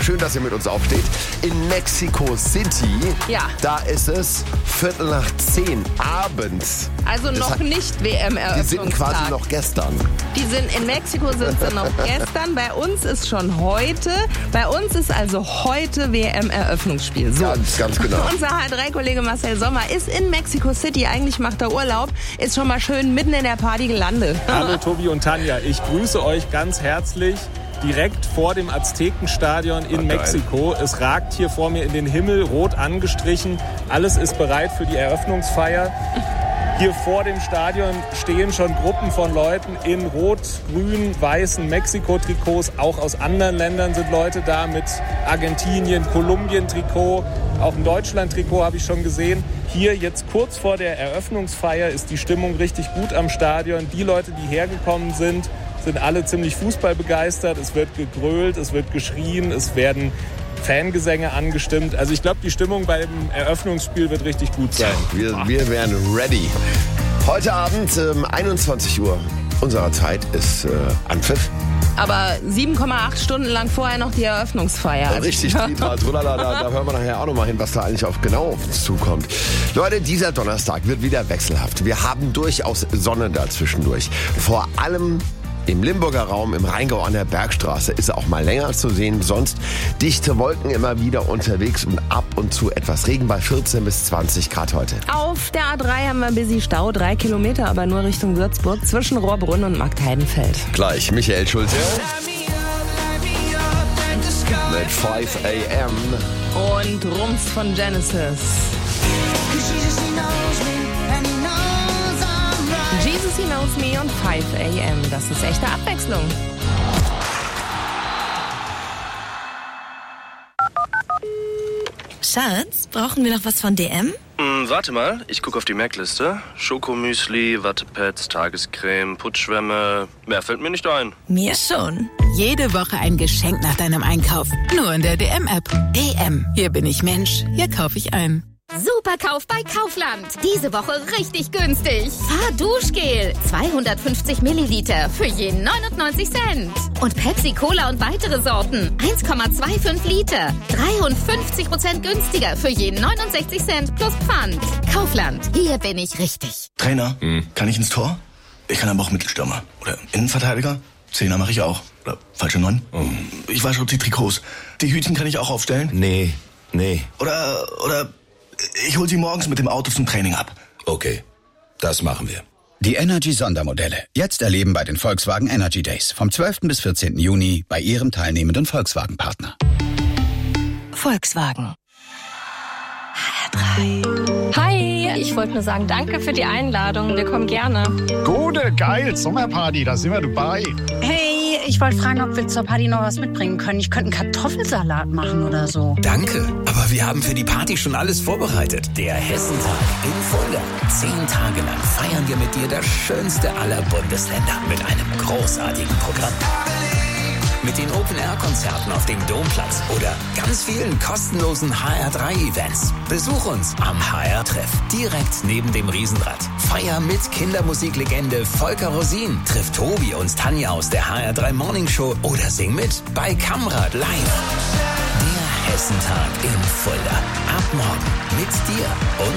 Schön, dass ihr mit uns aufsteht. In Mexico City, da ist es 9:45 abends. Also noch nicht WM-Eröffnungstag. Die sind quasi noch gestern. In Mexiko sind sie noch gestern. Bei uns ist schon heute. Bei uns ist also heute WM-Eröffnungsspiel. So. Ganz genau. Unser H3-Kollege Marcel Sommer ist in Mexico City. Eigentlich macht er Urlaub. Ist schon mal schön mitten in der Party gelandet. Hallo Tobi und Tanja. Ich grüße euch ganz herzlich. Direkt vor dem Aztekenstadion in Mexiko. Es ragt hier vor mir in den Himmel, rot angestrichen. Alles ist bereit für die Eröffnungsfeier. Hier vor dem Stadion stehen schon Gruppen von Leuten in rot, grün, weißen Mexiko-Trikots. Auch aus anderen Ländern sind Leute da mit Argentinien, Kolumbien-Trikot. Auch ein Deutschland-Trikot habe ich schon gesehen. Hier jetzt kurz vor der Eröffnungsfeier ist die Stimmung richtig gut am Stadion. Die Leute, die hergekommen sind alle ziemlich fußballbegeistert. Es wird gegrölt, es wird geschrien, es werden Fangesänge angestimmt. Also ich glaube, die Stimmung beim Eröffnungsspiel wird richtig gut sein. Wir werden ready. Heute Abend 21 Uhr unserer Zeit ist Anpfiff. Aber 7,8 Stunden lang vorher noch die Eröffnungsfeier. Richtig, da hören wir nachher auch noch mal hin, was da eigentlich genau auf uns zukommt. Leute, dieser Donnerstag wird wieder wechselhaft. Wir haben durchaus Sonne dazwischendurch. Vor allem im Limburger Raum, im Rheingau an der Bergstraße ist er auch mal länger zu sehen. Sonst dichte Wolken immer wieder unterwegs und ab und zu etwas Regen bei 14 bis 20 Grad heute. Auf der A3 haben wir ein bisschen Stau, 3 Kilometer, aber nur Richtung Würzburg, zwischen Rohrbrunn und Marktheidenfeld. Gleich Michael Schulze mit 5 AM. Und Rums von Genesis. Jesus, He Knows Me und 5 AM. Das ist echte Abwechslung. Schatz, brauchen wir noch was von DM? Warte mal, ich gucke auf die Merkliste. Schokomüsli, Wattepads, Tagescreme, Putzschwämme. Mehr fällt mir nicht ein. Mir schon. Jede Woche ein Geschenk nach deinem Einkauf. Nur in der DM-App. DM. Hier bin ich Mensch. Hier kaufe ich ein. Superkauf bei Kaufland. Diese Woche richtig günstig. Fahrduschgel 250 Milliliter für je 99 Cent. Und Pepsi Cola und weitere Sorten 1,25 Liter. 53% günstiger für je 69 Cent plus Pfand. Kaufland. Hier bin ich richtig. Trainer, kann ich ins Tor? Ich kann aber auch Mittelstürmer. Oder Innenverteidiger. Zehner mache ich auch. Oder falsche 9. Ich wasche die Trikots. Die Hütchen kann ich auch aufstellen? Nee. Oder ich hol sie morgens mit dem Auto zum Training ab. Okay, das machen wir. Die Energy-Sondermodelle. Jetzt erleben bei den Volkswagen Energy Days. Vom 12. bis 14. Juni bei Ihrem teilnehmenden Volkswagen-Partner. Volkswagen. HR3. Hi, ich wollte nur sagen, danke für die Einladung. Wir kommen gerne. Gute, geil, Sommerparty, da sind wir dabei. Hey, ich wollte fragen, ob wir zur Party noch was mitbringen können. Ich könnte einen Kartoffelsalat machen oder so. Danke, aber wir haben für die Party schon alles vorbereitet. Der Hessentag in Fulda. 10 Tage lang feiern wir mit dir das schönste aller Bundesländer mit einem großartigen Programm. Mit den Open-Air-Konzerten auf dem Domplatz oder ganz vielen kostenlosen HR3-Events. Besuch uns am HR-Treff, direkt neben dem Riesenrad. Feier mit Kindermusiklegende Volker Rosin. Triff Tobi und Tanja aus der HR3 Morning Show oder sing mit bei Kamrad live. Der Hessentag in Fulda. Ab morgen mit dir und